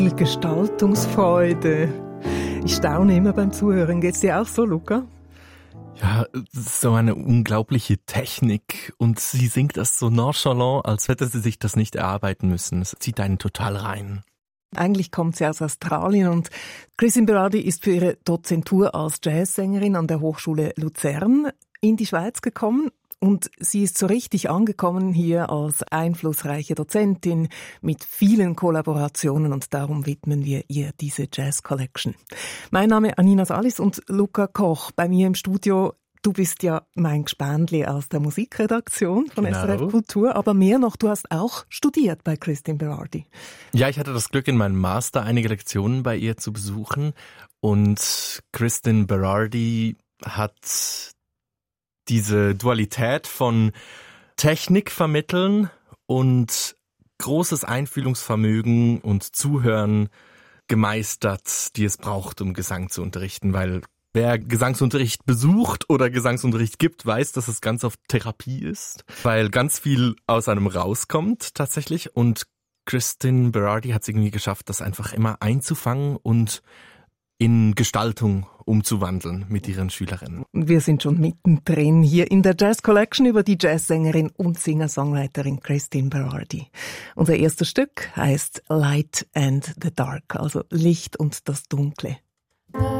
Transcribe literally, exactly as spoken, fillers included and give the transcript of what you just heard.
Gestaltungsfreude. Ich staune immer beim Zuhören. Geht's dir auch so, Luca? Ja, so eine unglaubliche Technik und sie singt das so nonchalant, als hätte sie sich das nicht erarbeiten müssen. Es zieht einen total rein. Eigentlich kommt sie aus Australien und Christine Berardi ist für ihre Dozentur als Jazzsängerin an der Hochschule Luzern in die Schweiz gekommen. Und sie ist so richtig angekommen hier als einflussreiche Dozentin mit vielen Kollaborationen und darum widmen wir ihr diese Jazz Collection. Mein Name ist Anina Salis und Luca Koch bei mir im Studio. Du bist ja mein Gspänli aus der Musikredaktion von Genau. S R F Kultur, aber mehr noch, du hast auch studiert bei Christine Berardi. Ja, ich hatte das Glück, in meinem Master einige Lektionen bei ihr zu besuchen und Christine Berardi hat diese Dualität von Technik vermitteln und großes Einfühlungsvermögen und Zuhören gemeistert, die es braucht, um Gesang zu unterrichten, weil wer Gesangsunterricht besucht oder Gesangsunterricht gibt, weiß, dass es ganz oft Therapie ist, weil ganz viel aus einem rauskommt tatsächlich und Christine Berardi hat es irgendwie geschafft, das einfach immer einzufangen und in Gestaltung umzuwandeln mit ihren Schülerinnen. Wir sind schon mittendrin hier in der Jazz Collection über die Jazzsängerin und Singer-Songwriterin Christine Berardi. Unser erstes Stück heißt Light and the Dark, also Licht und das Dunkle.